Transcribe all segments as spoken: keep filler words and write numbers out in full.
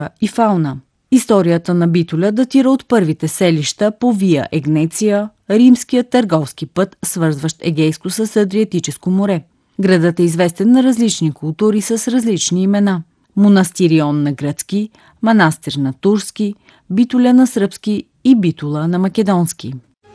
и фауна. Историята на Битоля датира от първите селища по Вия Егнеция, римския търговски път, свързващ Егейско с Адриатическо море. Градът е известен на различни култури с различни имена. Монастирион на гръцки, манастир на турски, Битоля на сръбски и Битола на македонски.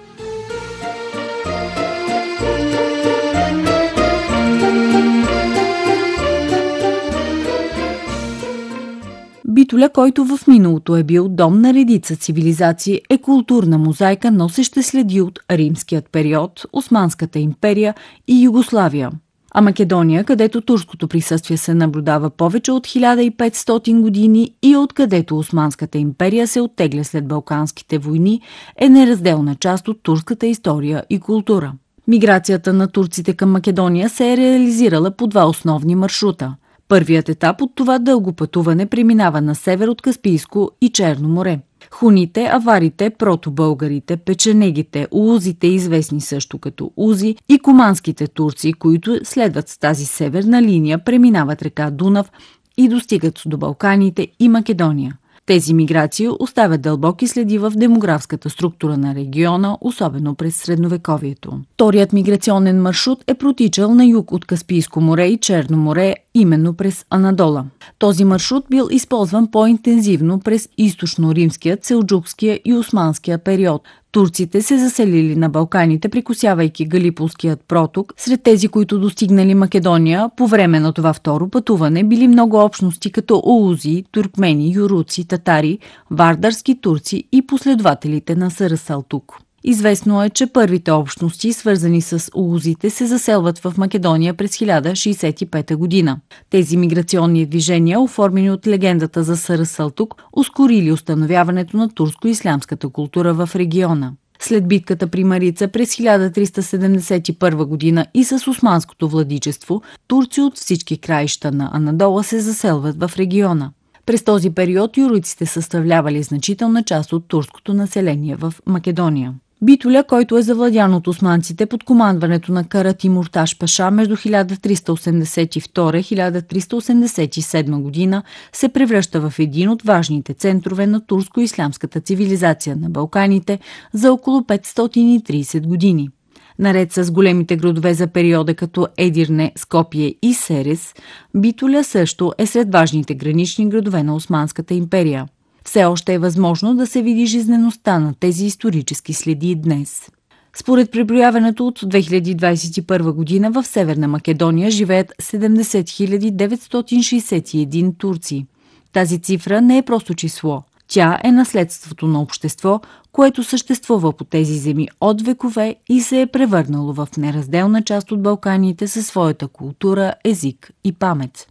Битоля, който в миналото е бил дом на редица цивилизации, е културна мозайка, носеща следи от римският период, Османската империя и Югославия. А Македония, където турското присъствие се наблюдава повече от хиляда и петстотин години и откъдето Османската империя се оттегля след Балканските войни, е неразделна част от турската история и култура. Миграцията на турците към Македония се е реализирала по два основни маршрута. Първият етап от това дълго пътуване преминава на север от Каспийско и Черно море. Хуните, аварите, протобългарите, печенегите, улузите, известни също като узи, и куманските турци, които следват с тази северна линия, преминават река Дунав и достигат до Балканите и Македония. Тези миграции оставят дълбоки следи в демографската структура на региона, особено през средновековието. Вторият миграционен маршрут е протичал на юг от Каспийско море и Черно море, именно през Анадола. Този маршрут бил използван по-интензивно през източно-римския, селджукския и османския период. Турците се заселили на Балканите, прекосявайки Галиполският проток. Сред тези, които достигнали Македония по време на това второ пътуване, били много общности като улузи, туркмени, юруци, татари, вардарски турци и последователите на Съръ Салтук. Известно е, че първите общности, свързани с улузите, се заселват в Македония през хиляда шейсет и пета година. Тези миграционни движения, оформени от легендата за Съръ Салтук, ускорили установяването на турско-ислямската култура в региона. След битката при Марица през хиляда триста седемдесет и първа година и с османското владичество, турци от всички краища на Анадола се заселват в региона. През този период юруците съставлявали значителна част от турското население в Македония. Битоля, който е завладян от османците под командването на Кара Тимурташ Паша между хиляда триста осемдесет и втора и хиляда триста осемдесет и седма година, се превръща в един от важните центрове на турско-ислямската цивилизация на Балканите за около петстотин и трийсет години. Наред с големите градове за периода като Едирне, Скопие и Серес, Битоля също е сред важните гранични градове на Османската империя. Все още е възможно да се види жизнеността на тези исторически следи днес. Според преброяването от две хиляди двадесет и първа година в Северна Македония живеят седемдесет хиляди деветстотин шейсет и един турци. Тази цифра не е просто число. Тя е наследството на общество, което съществува по тези земи от векове и се е превърнало в неразделна част от Балканите със своята култура, език и памет.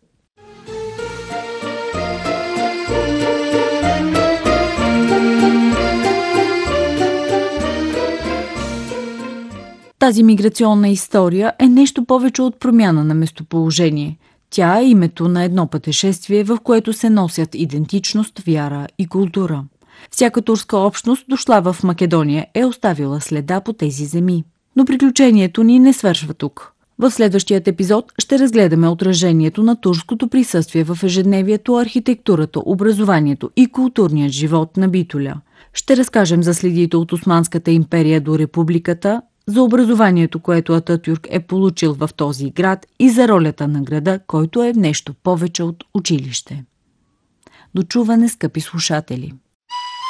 Тази миграционна история е нещо повече от промяна на местоположение. Тя е името на едно пътешествие, в което се носят идентичност, вяра и култура. Всяка турска общност, дошла в Македония, е оставила следа по тези земи. Но приключението ни не свършва тук. В следващият епизод ще разгледаме отражението на турското присъствие в ежедневието, архитектурата, образованието и културният живот на Битоля. Ще разкажем за следите от Османската империя до републиката, за образованието, което Ататюрк е получил в този град и за ролята на града, който е нещо повече от училище. До чуване, скъпи слушатели!